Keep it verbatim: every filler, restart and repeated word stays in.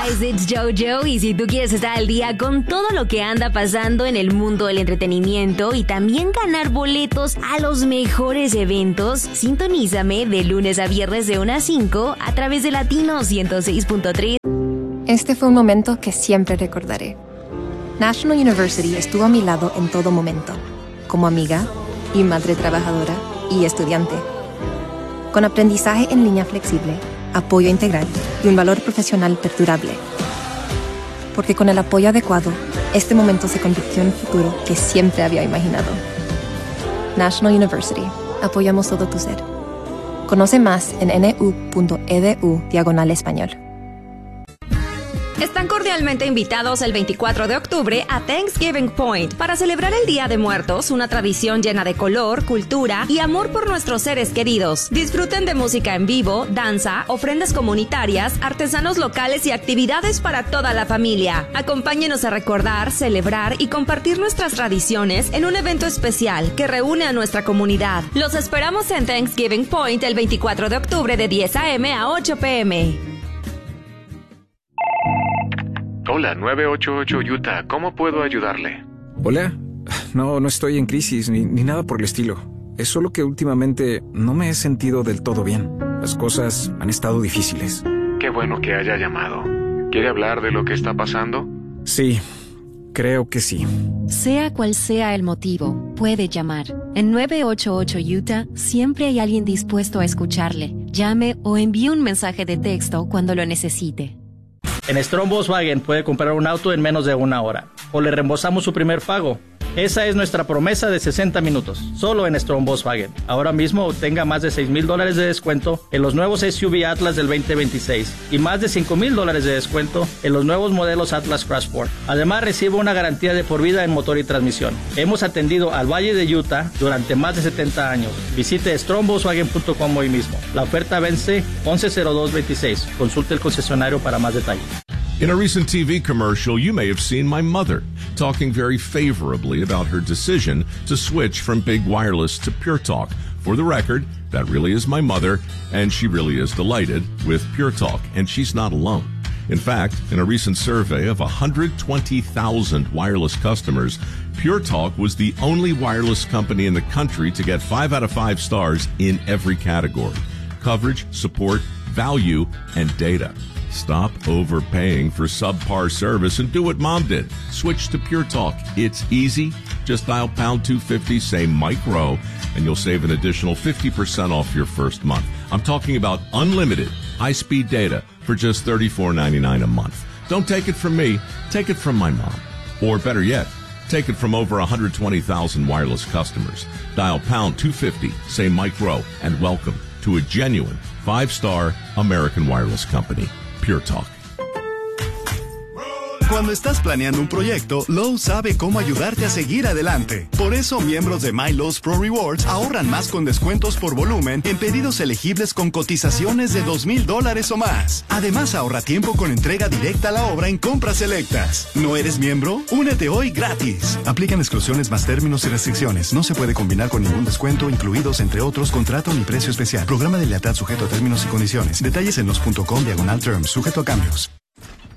guys, it's JoJo y si tú quieres estar al día con todo lo que anda pasando en el mundo del entretenimiento y también ganar boletos a los mejores eventos, sintonízame de lunes a viernes de una a cinco a través de Latino ciento seis punto tres. Este fue un momento que siempre recordaré. National University estuvo a mi lado en todo momento, como amiga y madre trabajadora y estudiante. Con aprendizaje en línea flexible, apoyo integral y un valor profesional perdurable. Porque con el apoyo adecuado, este momento se convirtió en un futuro que siempre había imaginado. National University. Apoyamos todo tu ser. Conoce más en nu.edu diagonal español. Están cordialmente invitados el veinticuatro de octubre a Thanksgiving Point para celebrar el Día de Muertos, una tradición llena de color, cultura y amor por nuestros seres queridos. Disfruten de música en vivo, danza, ofrendas comunitarias, artesanos locales y actividades para toda la familia. Acompáñenos a recordar, celebrar y compartir nuestras tradiciones en un evento especial que reúne a nuestra comunidad. Los esperamos en Thanksgiving Point el veinticuatro de octubre de diez a eme a ocho pe eme. Hola, nueve ocho ocho Utah. ¿Cómo puedo ayudarle? Hola. No, no estoy en crisis ni, ni nada por el estilo. Es solo que últimamente no me he sentido del todo bien. Las cosas han estado difíciles. Qué bueno que haya llamado. ¿Quiere hablar de lo que está pasando? Sí, creo que sí. Sea cual sea el motivo, puede llamar. En nueve ocho ocho Utah siempre hay alguien dispuesto a escucharle. Llame o envíe un mensaje de texto cuando lo necesite. En Strong Volkswagen puede comprar un auto en menos de una hora o le reembolsamos su primer pago. Esa es nuestra promesa de sesenta minutos, solo en Strong Volkswagen. Ahora mismo obtenga más de seis mil dólares de descuento en los nuevos S U V Atlas del veinte veintiséis y más de cinco mil dólares de descuento en los nuevos modelos Atlas Crossport. Además, recibe una garantía de por vida en motor y transmisión. Hemos atendido al Valle de Utah durante más de setenta años. Visite strong volkswagen punto com hoy mismo. La oferta vence once cero dos veintiséis. Consulte el concesionario para más detalles. In a recent T V commercial, you may have seen my mother talking very favorably about her decision to switch from big wireless to Pure Talk. For the record, that really is my mother, and she really is delighted with Pure Talk, and she's not alone. In fact, in a recent survey of one hundred twenty thousand wireless customers, Pure Talk was the only wireless company in the country to get five out of five stars in every category: coverage, support, value, and data. Stop overpaying for subpar service and do what Mom did. Switch to Pure Talk. It's easy. Just dial pound two fifty, say Mike Rowe, and you'll save an additional fifty percent off your first month. I'm talking about unlimited high-speed data for just thirty-four ninety-nine a month. Don't take it from me. Take it from my mom. Or better yet, take it from over one hundred twenty thousand wireless customers. Dial pound two fifty, say Mike Rowe, and welcome to a genuine five-star American wireless company. Pure Talk. Cuando estás planeando un proyecto, Lowe's sabe cómo ayudarte a seguir adelante. Por eso, miembros de My Lowe's Pro Rewards ahorran más con descuentos por volumen en pedidos elegibles con cotizaciones de dos mil dólares o más. Además, ahorra tiempo con entrega directa a la obra en compras selectas. ¿No eres miembro? Únete hoy gratis. Aplican exclusiones más términos y restricciones. No se puede combinar con ningún descuento, incluidos, entre otros, contrato ni precio especial. Programa de lealtad sujeto a términos y condiciones. Detalles en los punto com diagonal terms, sujeto a cambios.